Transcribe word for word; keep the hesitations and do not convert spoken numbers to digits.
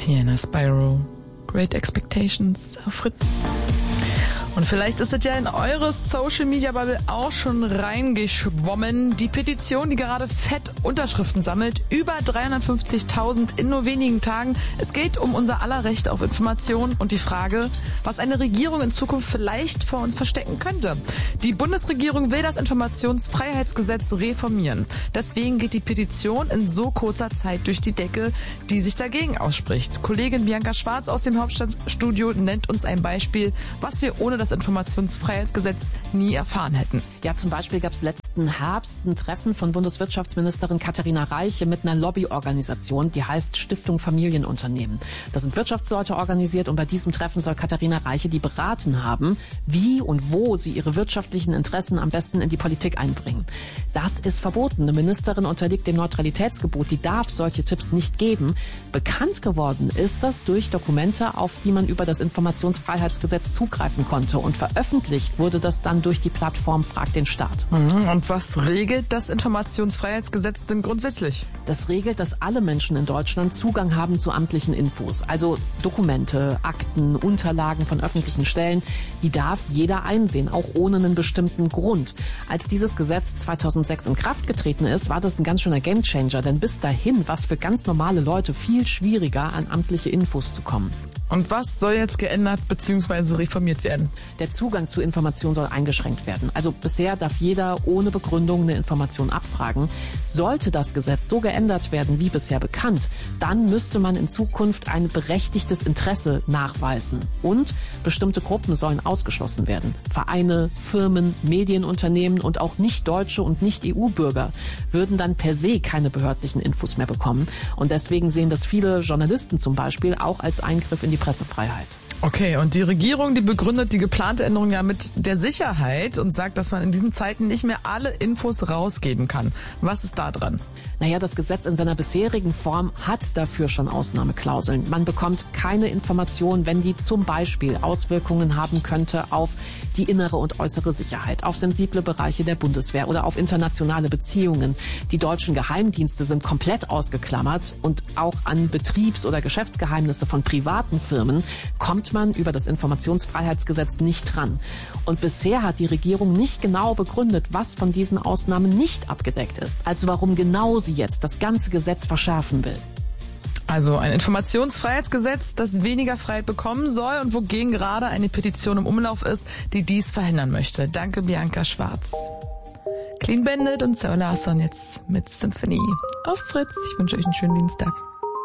Sienna Spyro. Great Expectations auf Fritz. Und vielleicht ist es ja in eure Social-Media-Bubble auch schon reingeschwommen. Die Petition, die gerade fett Unterschriften sammelt, über dreihundertfünfzigtausend in nur wenigen Tagen. Es geht um unser aller Recht auf Information und die Frage, was eine Regierung in Zukunft vielleicht vor uns verstecken könnte. Die Bundesregierung will das Informationsfreiheitsgesetz reformieren. Deswegen geht die Petition in so kurzer Zeit durch die Decke, die sich dagegen ausspricht. Kollegin Bianca Schwarz aus dem Hauptstadtstudio nennt uns ein Beispiel, was wir ohne das Informationsfreiheitsgesetz nie erfahren hätten. Ja, zum Beispiel gab es letzten Herbst ein Treffen von Bundeswirtschaftsministerin Katharina Reiche mit einer Lobbyorganisation, die heißt Stiftung Familienunternehmen. Da sind Wirtschaftsleute organisiert und bei diesem Treffen soll Katharina Reiche die beraten haben, wie und wo sie ihre wirtschaftlichen Interessen am besten in die Politik einbringen. Das ist verboten. Eine Ministerin unterliegt dem Neutralitätsgebot, die darf solche Tipps nicht geben. Bekannt geworden ist das durch Dokumente, auf die man über das Informationsfreiheitsgesetz zugreifen konnte. Und veröffentlicht wurde das dann durch die Plattform Frag den Staat. Und was regelt das Informationsfreiheitsgesetz denn grundsätzlich? Das regelt, dass alle Menschen in Deutschland Zugang haben zu amtlichen Infos. Also Dokumente, Akten, Unterlagen von öffentlichen Stellen. Die darf jeder einsehen, auch ohne einen bestimmten Grund. Als dieses Gesetz zweitausendsechs in Kraft getreten ist, war das ein ganz schöner Gamechanger. Denn bis dahin war es für ganz normale Leute viel schwieriger, an amtliche Infos zu kommen. Und was soll jetzt geändert bzw. reformiert werden? Der Zugang zu Informationen soll eingeschränkt werden. Also bisher darf jeder ohne Begründung eine Information abfragen. Sollte das Gesetz so geändert werden wie bisher bekannt, dann müsste man in Zukunft ein berechtigtes Interesse nachweisen. Und bestimmte Gruppen sollen ausgeschlossen werden. Vereine, Firmen, Medienunternehmen und auch Nicht-Deutsche und Nicht-E U-Bürger würden dann per se keine behördlichen Infos mehr bekommen. Und deswegen sehen das viele Journalisten zum Beispiel auch als Eingriff in die Pressefreiheit. Okay, und die Regierung, die begründet die geplante Änderung ja mit der Sicherheit und sagt, dass man in diesen Zeiten nicht mehr alle Infos rausgeben kann. Was ist da dran? Naja, das Gesetz in seiner bisherigen Form hat dafür schon Ausnahmeklauseln. Man bekommt keine Informationen, wenn die zum Beispiel Auswirkungen haben könnte auf die innere und äußere Sicherheit, auf sensible Bereiche der Bundeswehr oder auf internationale Beziehungen. Die deutschen Geheimdienste sind komplett ausgeklammert und auch an Betriebs- oder Geschäftsgeheimnisse von privaten Firmen kommt man über das Informationsfreiheitsgesetz nicht ran. Und bisher hat die Regierung nicht genau begründet, was von diesen Ausnahmen nicht abgedeckt ist. Also warum genau sie jetzt das ganze Gesetz verschärfen will. Also ein Informationsfreiheitsgesetz, das weniger Freiheit bekommen soll und wogegen gerade eine Petition im Umlauf ist, die dies verhindern möchte. Danke, Bianca Schwarz. Clean Bandit und Sarah Larsson jetzt mit Symphony auf Fritz. Ich wünsche euch einen schönen Dienstag.